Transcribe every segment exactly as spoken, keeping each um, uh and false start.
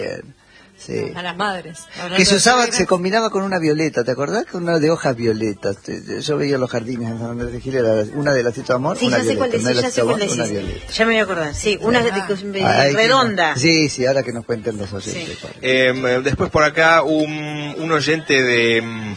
Sí. A las madres. Que se usaba, se combinaba con una violeta, ¿te acordás? Con una de hojas violetas. Yo veía los jardines en San Andrés de Giles, era una de lacito de amor, sí, una ya sé violeta. cuál decís, ya sé cuál decís. Ya me voy a acordar, sí, una ah. de, de, redonda. Sí, sí, ahora que nos cuenten los oyentes. Sí. Eh, después por acá un, un oyente de...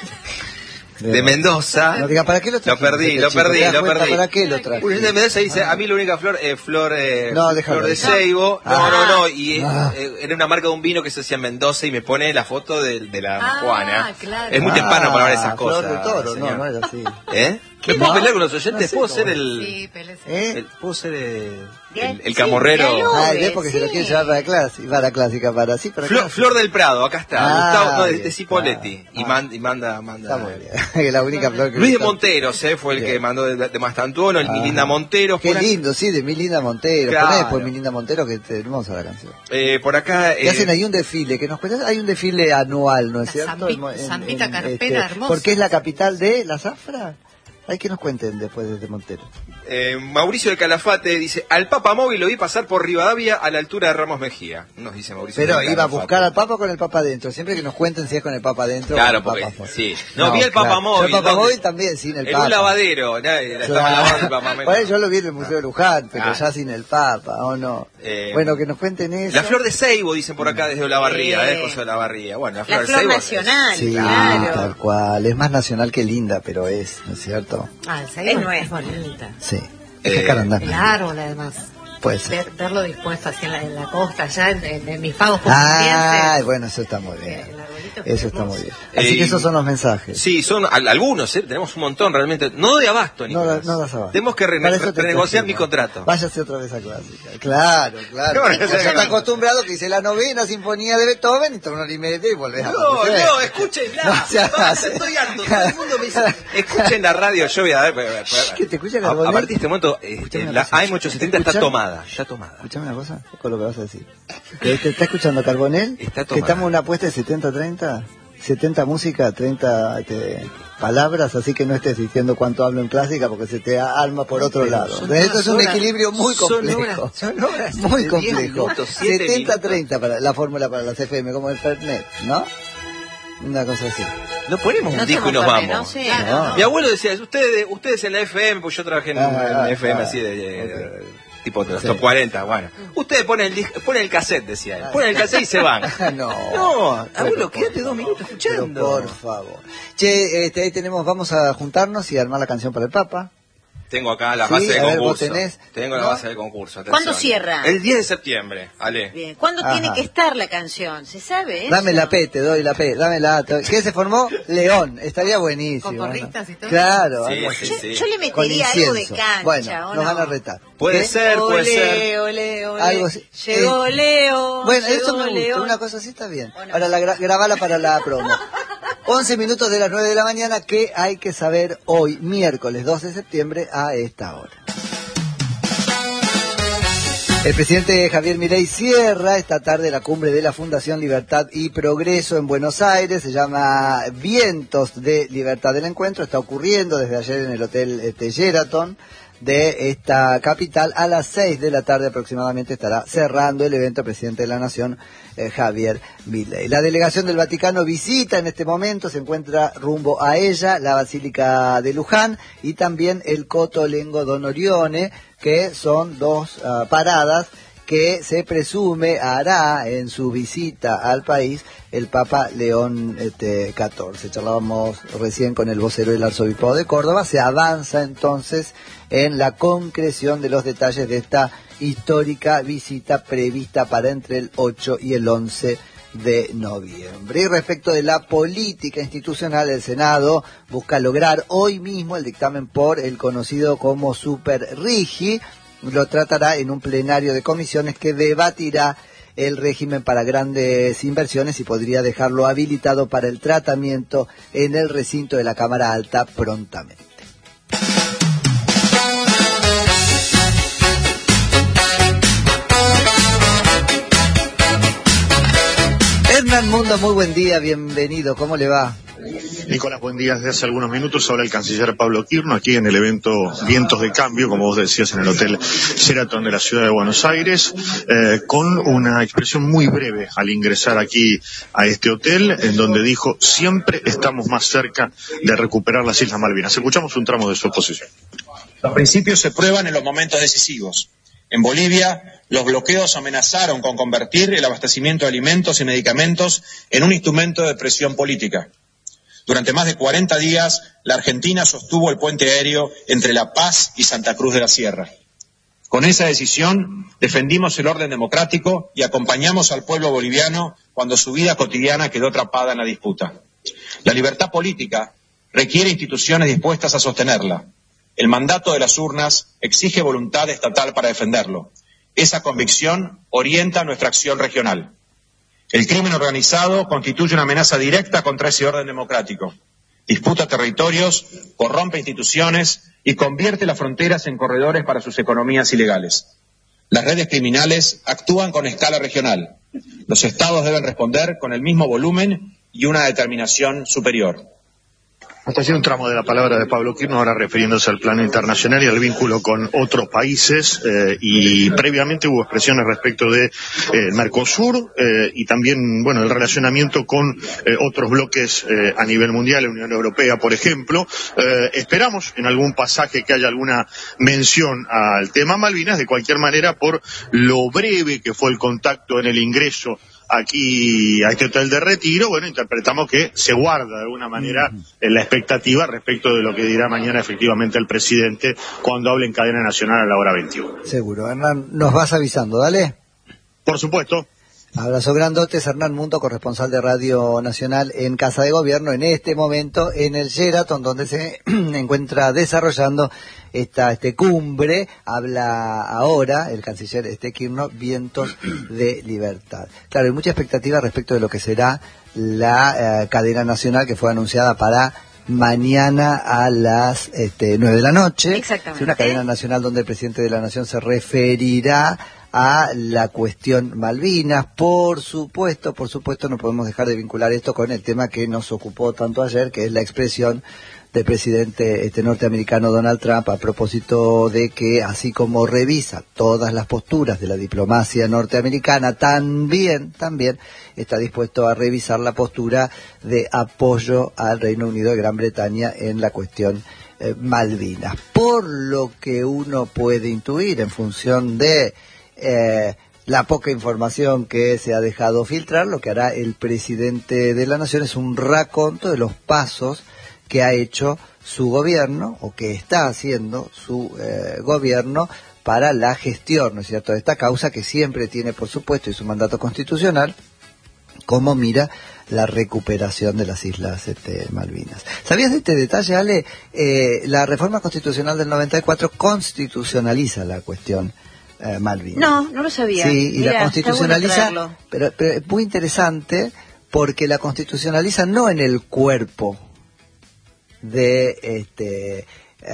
de Mendoza. No diga, ¿para qué lo trajiste? Lo perdí, lo perdí, lo perdí. ¿Para qué lo traje? Un oyente de Mendoza dice, a mí la única flor es flor, eh, no, flor de ceibo. No, ah, no, no, y ah. eh, era una marca de un vino que se hacía en Mendoza y me pone la foto de, de la ah, Juana. Claro. Es muy temprano para ver esas cosas. Flor de toro, señor. no, no era así. ¿Eh? ¿Me puedo pelear con los oyentes? No sé, ¿Puedo ser el, sí, ¿Eh? el... ¿Puedo ser el, el, el sí, camorrero? Ah, es porque sí. Se lo quiere llevar para la clase, para la clásica, para sí, para Flor, Flor del Prado, acá está. Ah, Gustavo, no, de, bien, de Cipoletti. ah, y, manda, y manda, manda. Está muy bien. La única flor que Luis de Monteros, eh, fue el bien. que mandó de, de Mastantuono, el ah, Mi Linda Montero. Qué lindo, sí, de Mi Linda Montero. Claro. Poné después Mi Linda Montero, que es hermosa la canción. Eh, por acá... Eh, hacen ahí un desfile, que nos cuentas, hay un desfile anual, ¿no es la cierto? Zambita, en, Zambita en, Carpena, este, hermosa. Porque es la capital de la zafra. Hay que nos cuenten después desde Montero. Eh, Mauricio de Calafate dice, al Papa Móvil lo vi pasar por Rivadavia a la altura de Ramos Mejía. Nos dice Mauricio. Pero iba a buscar al Papa con el Papa adentro. Siempre que nos cuenten si es con el Papa adentro claro, o con el porque, Papa sí. No, no, vi el Papa claro. Móvil. El Papa ¿dónde? Móvil también sin el en Papa. En un lavadero. ¿no? La claro. estaba lavando el Papa Móvil. Bueno, yo lo vi en el Museo de Luján, pero ah. ya sin el Papa, ¿o no? Eh, bueno, que nos cuenten eso. La flor de ceibo, dicen por acá desde Olavarría, eh, José Olavarría. Bueno, la flor, la flor de ceibo nacional, es... sí, claro. tal cual. Es más nacional que linda, pero es, ¿no es cierto? Ah, el ceibo es, es bonita. Sí. Es eh, jacarandá. El árbol, además. Puede ser. Ver, verlo dispuesto así en la, en la costa, allá en, en, en mis pagos Ah, bueno, eso está muy bien. Eso está muy bien. Así eh, que esos son los mensajes. Sí, son al, algunos, ¿eh? Tenemos un montón realmente. No de abasto, Nicolás. No, no das abasto. Tenemos que rene renegociar mi contrato. Váyase otra vez a clásica. Claro, claro. No, ya está acostumbrado que hice la novena sinfonía de Beethoven y torna una hora y media y volvés a No, no, escúchenla. No, ya, basta, estoy harto. Todo el mundo me dice, escuchen la radio. Yo voy a ver. ¿Qué te escucha a, a partir de este momento, este, la A M ochocientos setenta está tomada. Está tomada. Escuchame una cosa, con lo que vas a decir. ¿Te, te está escuchando Carbonell? Está tomada. Que estamos en una apuesta de setenta treinta. setenta música, treinta este, palabras, así que no estés diciendo cuánto hablo en clásica porque se te arma por otro Pero lado. Esto es un horas, equilibrio muy complejo. Son horas, son horas muy complejo. setenta treinta para la fórmula para las F M, como el Fernet, ¿no? Una cosa así. No ponemos no un disco y nos vamos. No sé, no. No. Mi abuelo decía, ustedes ustedes en la F M, pues yo trabajé en, ah, en F M ah, así de... de, okay. de tipo de los sí. top cuarenta, bueno. Ustedes ponen el, ponen el cassette, decía él. Ponen el cassette y se van. no. No, abuelo, quédate dos minutos escuchando. Pero por favor. Che, este, ahí tenemos, vamos a juntarnos y armar la canción para el Papa. Tengo acá la sí, base de a ver, concurso. Vos tenés, Tengo ¿no? la base del concurso. Atención. ¿Cuándo cierra? El diez de septiembre, Ale. Bien. ¿Cuándo Ajá. tiene que estar la canción? ¿Se sabe eso? Dame la P, te doy la P, dame la A. ¿Qué se formó? León, estaría buenísimo. Con porristas y todo. Claro. Sí, sí, yo, sí. yo le metería algo de cancha. Bueno, ¿o nos no? van a retar. Puede ¿Eh? ser, puede ole, ser. Ole, ole, algo así. Llegó eh. Leo. Bueno, llegó eso me gusta. Leo. Una cosa así está bien. Bueno. Ahora la gra grabala para la promo. once minutos de las nueve de la mañana, que hay que saber hoy, miércoles doce de septiembre, a esta hora. El presidente Javier Milei cierra esta tarde la cumbre de la Fundación Libertad y Progreso en Buenos Aires. Se llama Vientos de Libertad del Encuentro. Está ocurriendo desde ayer en el Hotel este, Sheraton de esta capital. A las seis de la tarde aproximadamente estará cerrando el evento el presidente de la Nación, eh, Javier Milei. La delegación del Vaticano visita en este momento, se encuentra rumbo a ella, la Basílica de Luján y también el Cotolengo Don Orione, que son dos uh, paradas que se presume hará en su visita al país el Papa León este, catorce. Charlábamos recién con el vocero del Arzobispo de Córdoba. Se avanza entonces en la concreción de los detalles de esta histórica visita prevista para entre el ocho y el once de noviembre. Y respecto de la política institucional, el Senado busca lograr hoy mismo el dictamen por el conocido como Super Rigi. Lo tratará en un plenario de comisiones que debatirá el régimen para grandes inversiones y podría dejarlo habilitado para el tratamiento en el recinto de la Cámara Alta prontamente. Hernán Mundo, muy buen día, bienvenido, ¿cómo le va? Nicolás, buen día. Desde hace algunos minutos habla el canciller Pablo Quirno aquí en el evento Vientos de Cambio, como vos decías, en el Hotel Sheraton de la Ciudad de Buenos Aires, eh, con una expresión muy breve al ingresar aquí a este hotel, en donde dijo: siempre estamos más cerca de recuperar las Islas Malvinas. Escuchamos un tramo de su exposición. Los principios se prueban en los momentos decisivos. En Bolivia, los bloqueos amenazaron con convertir el abastecimiento de alimentos y medicamentos en un instrumento de presión política. Durante más de cuarenta días, la Argentina sostuvo el puente aéreo entre La Paz y Santa Cruz de la Sierra. Con esa decisión, defendimos el orden democrático y acompañamos al pueblo boliviano cuando su vida cotidiana quedó atrapada en la disputa. La libertad política requiere instituciones dispuestas a sostenerla. El mandato de las urnas exige voluntad estatal para defenderlo. Esa convicción orienta nuestra acción regional. El crimen organizado constituye una amenaza directa contra ese orden democrático. Disputa territorios, corrompe instituciones y convierte las fronteras en corredores para sus economías ilegales. Las redes criminales actúan con escala regional. Los estados deben responder con el mismo volumen y una determinación superior. Hasta allí un tramo de la palabra de Pablo Quirno, ahora refiriéndose al plano internacional y al vínculo con otros países, eh, y previamente hubo expresiones respecto de eh, Mercosur eh, y también, bueno, el relacionamiento con eh, otros bloques eh, a nivel mundial, la Unión Europea, por ejemplo. Eh, esperamos en algún pasaje que haya alguna mención al tema Malvinas. De cualquier manera, por lo breve que fue el contacto en el ingreso aquí a este hotel de retiro, bueno, interpretamos que se guarda de alguna manera en la expectativa respecto de lo que dirá mañana efectivamente el presidente cuando hable en cadena nacional a la hora veintiuno. Seguro. Hernán, nos vas avisando, ¿dale? Por supuesto. Abrazo grandotes. Hernán Mundo, corresponsal de Radio Nacional en Casa de Gobierno, en este momento en el Sheraton, donde se encuentra desarrollando esta este cumbre. Habla ahora el canciller este Quirno, Vientos de Libertad. Claro, hay mucha expectativa respecto de lo que será la eh, cadena nacional que fue anunciada para mañana a las este, nueve de la noche. Exactamente. Es una cadena nacional donde el presidente de la Nación se referirá a la cuestión Malvinas. Por supuesto, por supuesto, no podemos dejar de vincular esto con el tema que nos ocupó tanto ayer, que es la expresión del presidente este norteamericano Donald Trump a propósito de que, así como revisa todas las posturas de la diplomacia norteamericana, también, también está dispuesto a revisar la postura de apoyo al Reino Unido de Gran Bretaña en la cuestión eh, Malvinas. Por lo que uno puede intuir en función de Eh, la poca información que se ha dejado filtrar, lo que hará el presidente de la Nación es un raconto de los pasos que ha hecho su gobierno, o que está haciendo su eh, gobierno para la gestión, ¿no es cierto?, de esta causa que siempre tiene, por supuesto, y su mandato constitucional, como mira la recuperación de las Islas este, Malvinas. ¿Sabías de este detalle, Ale? Eh, la reforma constitucional del noventa y cuatro constitucionaliza la cuestión Eh, Malvinas. No, no lo sabía. Sí, y Mira, la constitucionaliza, bueno, pero, pero es muy interesante porque la constitucionaliza no en el cuerpo de este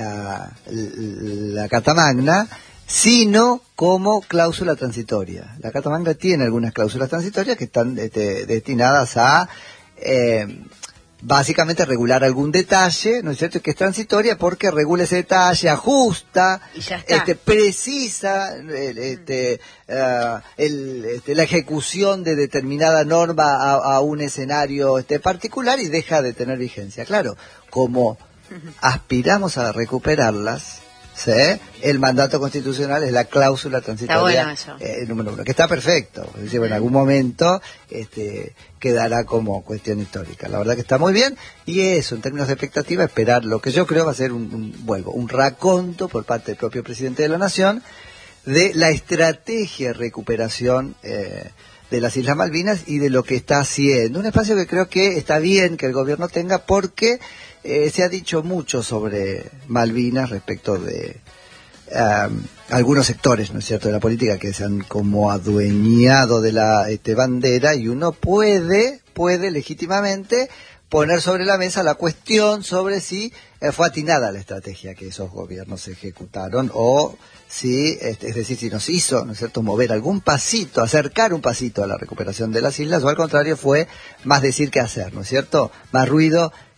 uh, la Carta Magna, sino como cláusula transitoria. La Carta Magna tiene algunas cláusulas transitorias que están este, destinadas a eh, básicamente regular algún detalle, ¿no es cierto?, que es transitoria porque regula ese detalle, ajusta, este, precisa este, uh, el, este, la ejecución de determinada norma a, a un escenario este, particular y deja de tener vigencia. Claro, como aspiramos a recuperarlas, ¿sí?, el mandato constitucional es la cláusula transitoria eh, número uno, que está perfecto. Es decir, bueno, en algún momento este, quedará como cuestión histórica. La verdad que está muy bien, y eso, en términos de expectativa, esperar lo que yo creo va a ser un, un vuelvo, un raconto por parte del propio presidente de la Nación de la estrategia de recuperación eh, de las Islas Malvinas y de lo que está haciendo. Un espacio que creo que está bien que el gobierno tenga, porque Eh, se ha dicho mucho sobre Malvinas respecto de um, algunos sectores, ¿no es cierto?, de la política que se han como adueñado de la este, bandera, y uno puede, puede legítimamente poner sobre la mesa la cuestión sobre si eh, fue atinada la estrategia que esos gobiernos ejecutaron, o si, este, es decir, si nos hizo, ¿no es cierto?, mover algún pasito, acercar un pasito a la recuperación de las islas, o al contrario fue más decir que hacer, ¿no es cierto?, más ruido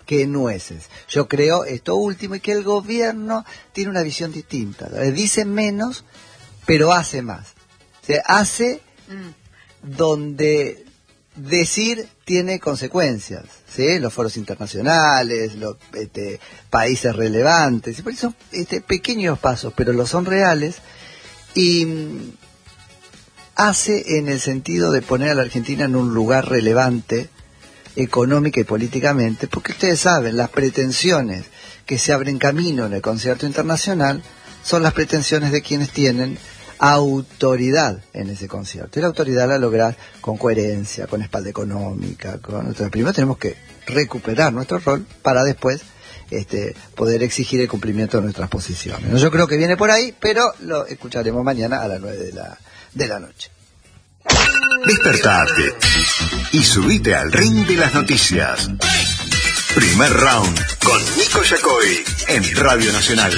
que nueces. Yo creo esto último y que el gobierno tiene una visión distinta. Dice menos, pero hace más. O sea, hace mm. donde decir tiene consecuencias, ¿sí? Los foros internacionales, los este, países relevantes, y por eso este, pequeños pasos, pero los son reales, y mm, hace en el sentido de poner a la Argentina en un lugar relevante económica y políticamente, porque ustedes saben, las pretensiones que se abren camino en el concierto internacional son las pretensiones de quienes tienen autoridad en ese concierto. Y la autoridad la lográs con coherencia, con espalda económica. Con... Entonces, primero tenemos que recuperar nuestro rol para después este, poder exigir el cumplimiento de nuestras posiciones. Yo creo que viene por ahí, pero lo escucharemos mañana a las nueve de la, de la noche. Despertate y subite al ring de las noticias. Primer round con Nico Yacoy en Radio Nacional.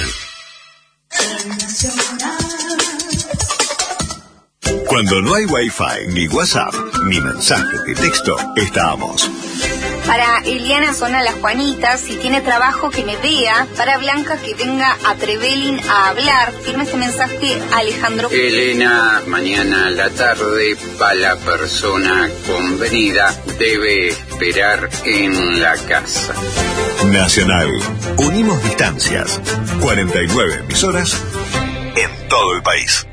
Cuando no hay wifi, ni WhatsApp, ni mensajes de texto, estamos. Para Eliana Zona Las Juanitas, si tiene trabajo que me vea. Para Blanca, que venga a Trevelin a hablar. Firme ese mensaje a Alejandro. Elena, mañana a la tarde, para la persona convenida, debe esperar en la casa. Nacional. Unimos distancias. cuarenta y nueve emisoras en todo el país.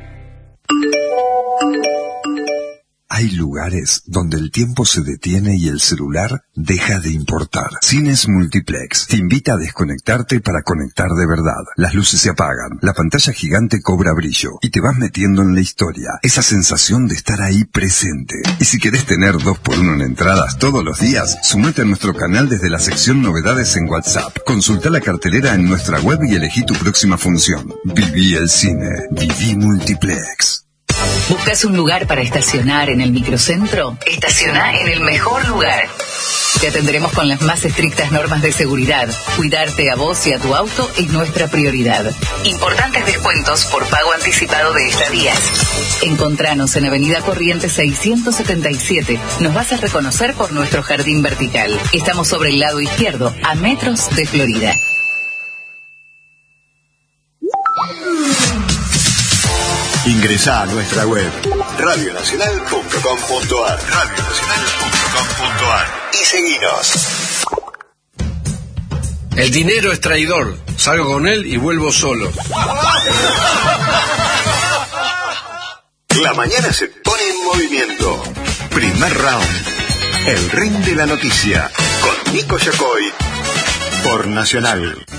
Hay lugares donde el tiempo se detiene y el celular deja de importar. Cines Multiplex te invita a desconectarte para conectar de verdad. Las luces se apagan, la pantalla gigante cobra brillo y te vas metiendo en la historia. Esa sensación de estar ahí presente. Y si querés tener dos por uno en entradas todos los días, sumate a nuestro canal desde la sección Novedades en WhatsApp. Consulta la cartelera en nuestra web y elegí tu próxima función. Viví el cine. Viví Multiplex. ¿Buscas un lugar para estacionar en el microcentro? Estaciona en el mejor lugar. Te atenderemos con las más estrictas normas de seguridad. Cuidarte a vos y a tu auto es nuestra prioridad. Importantes descuentos por pago anticipado de estadías. Encontranos en Avenida Corrientes seiscientos setenta y siete. Nos vas a reconocer por nuestro jardín vertical. Estamos sobre el lado izquierdo, a metros de Florida. Ingresá a nuestra web radio nacional punto com punto ar radio nacional punto com punto ar y seguinos. El dinero es traidor. Salgo con él y vuelvo solo. La mañana se pone en movimiento. Primer round. El ring de la noticia con Nico Yacoy por Nacional.